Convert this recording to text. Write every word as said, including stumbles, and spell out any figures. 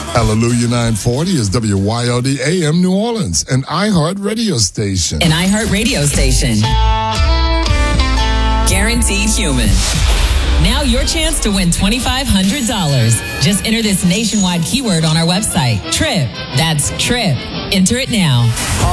Hallelujah nine forty is W Y L D A M New Orleans, an iHeart radio station. An iHeart radio station. Guaranteed human. Now your chance to win twenty-five hundred dollars. Just enter this nationwide keyword on our website, TRIP. That's TRIP. Enter it now.